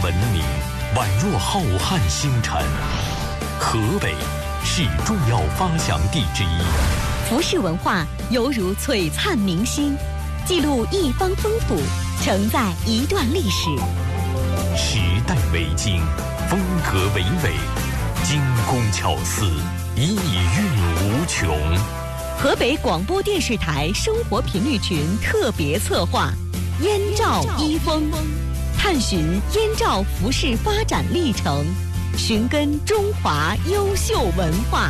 文明，宛若浩瀚星辰。河北是重要发祥地之一。 服饰文化犹如璀璨明星，记录一方风土，承载一段历史。 时代为经，风格为纬，精工巧思，意蕴无穷。 河北广播电视台生活频率群特别策划《燕赵衣风》，探寻燕赵服饰发展历程，寻根中华优秀文化。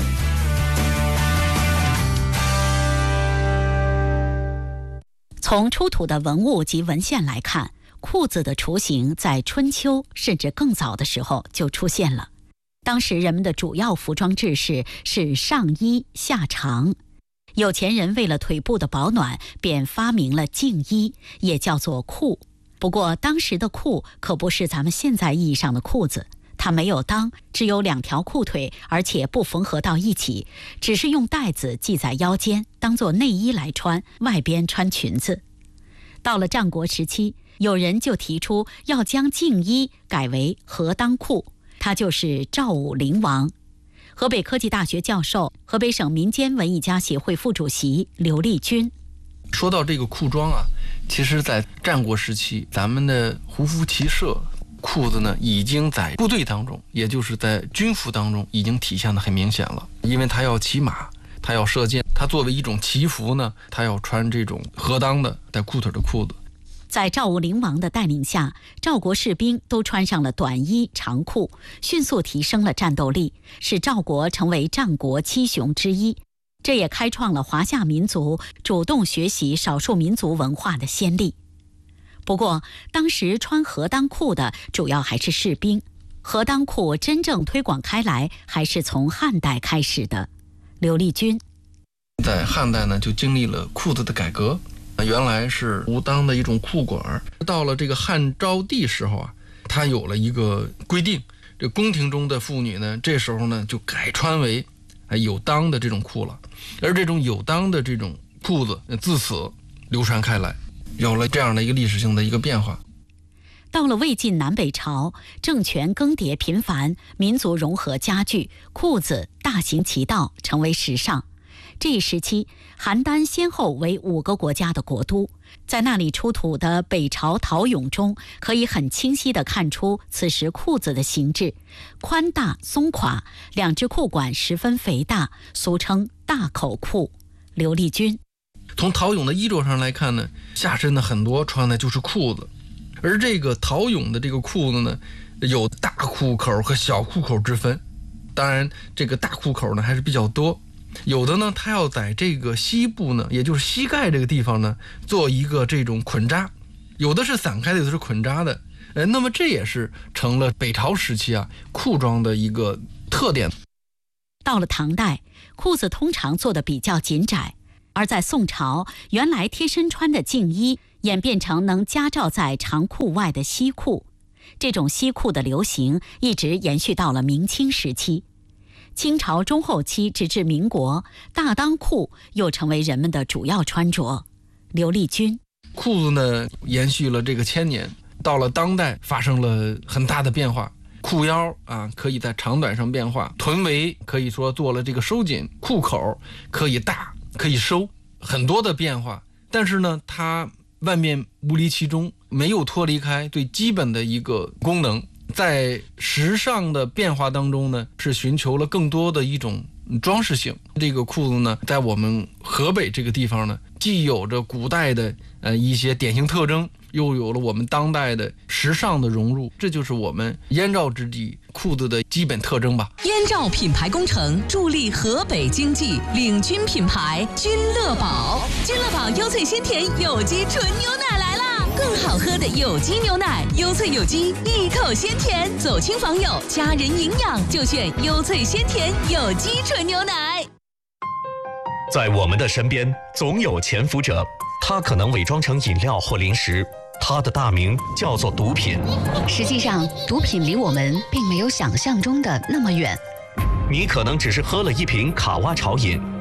从出土的文物及文献来看，裤子的雏形在春秋甚至更早的时候就出现了。当时人们的主要服装制式是上衣下长，有钱人为了腿部的保暖，便发明了净衣，也叫做裤。不过当时的裤可不是咱们现在意义上的裤子，它没有裆，只有2条裤腿，而且不缝合到一起，只是用带子系在腰间，当作内衣来穿，外边穿裙子。到了战国时期，有人就提出要将净衣改为合裆裤，他就是赵武灵王。河北科技大学教授、河北省民间文艺家协会副主席刘立军。 说到这个裤装啊，其实在战国时期，咱们的胡服骑射裤子呢，已经在部队当中，也就是在军服当中已经体现得很明显了。因为他要骑马，他要射箭，他作为一种骑服呢，他要穿这种合裆的带裤腿的裤子。 在赵武灵王的带领下，赵国士兵都穿上了短衣长裤，迅速提升了战斗力，使赵国成为战国7雄之一。这也开创了华夏民族主动学习少数民族文化的先例。不过，当时穿合裆裤的主要还是士兵，合裆裤真正推广开来还是从汉代开始的。刘立军在汉代呢，就经历了裤子的改革。原来是无裆的一种裤管，到了这个汉昭帝时候啊，他有了一个规定，这宫廷中的妇女呢，这时候呢就改穿为有裆的这种裤了，而这种有裆的这种裤子自此流传开来，有了这样的一个历史性的一个变化。 到了魏晋南北朝，政权更迭频繁，民族融合加剧，裤子大行其道，成为时尚。这一时期，邯郸先后为5个国家的国都，在那里出土的北朝陶俑中，可以很清晰地看出此时裤子的形制，宽大松垮，2只裤管十分肥大，俗称大口裤。刘立军从陶俑的衣着上来看呢，下身的很多穿的就是裤子，而这个陶俑的这个裤子呢，有大裤口和小裤口之分。当然，这个大裤口呢还是比较多。有的呢，它要在这个膝部呢，也就是膝盖这个地方呢，做一个这种捆扎，有的是散开的，有的是捆扎的。那么这也是成了北朝时期啊裤装的一个特点。 到了唐代，裤子通常做得比较紧窄，而在宋朝，原来贴身穿的净衣演变成能夹罩在长裤外的西裤。这种西裤的流行一直延续到了明清时期。清朝中后期直至民国，大裆裤又成为人们的主要穿着。刘立军裤子呢延续了这个1000年，到了当代发生了很大的变化。裤腰啊可以在长短上变化，臀围可以说做了这个收紧，裤口可以大可以收，很多的变化。但是呢，它万变不离其中，没有脱离开最基本的一个功能。在时尚的变化当中呢，是寻求了更多的一种装饰性。这个裤子呢，在我们河北这个地方呢，既有着古代的一些典型特征，又有了我们当代的时尚的融入，这就是我们燕赵之地裤子的基本特征吧。 燕赵品牌工程助力河北经济，领军品牌君乐宝。君乐宝优萃鲜甜有机纯牛奶来啦！更好喝的有机牛奶，优萃有机，一口鲜甜，走亲访友，家人营养就选优萃鲜甜有机纯牛奶。 在我们的身边，总有潜伏者，他可能伪装成饮料或零食，他的大名叫做毒品。 实际上，毒品离我们并没有想象中的那么远。 你可能只是喝了一瓶卡哇潮饮，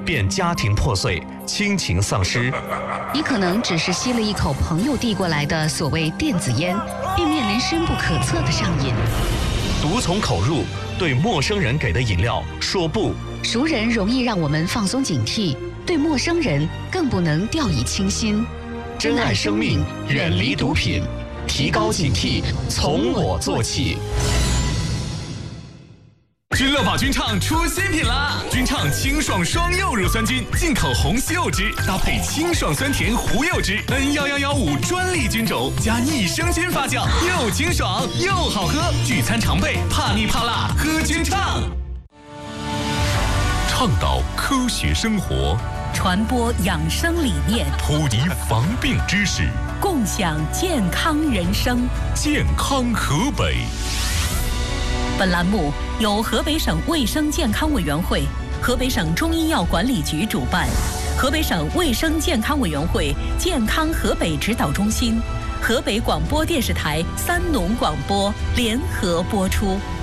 便家庭破碎，亲情丧失。 你可能只是吸了一口朋友递过来的所谓电子烟，并面临深不可测的上瘾。 毒从口入，对陌生人给的饮料说不。 熟人容易让我们放松警惕，对陌生人更不能掉以轻心。 珍爱生命，远离毒品，提高警惕，从我做起。 君乐宝君畅出新品啦！君畅清爽双柚乳酸菌，进口红西柚汁，搭配清爽酸甜胡柚汁 ，N1115专利菌种，加益生菌发酵，又清爽又好喝。聚餐常备，怕腻怕辣，喝君畅。 倡导科学生活， 传播养生理念， 普及防病知识， 共享健康人生。 健康河北。 本栏目由河北省卫生健康委员会、河北省中医药管理局主办，河北省卫生健康委员会健康河北指导中心、河北广播电视台3农广播联合播出。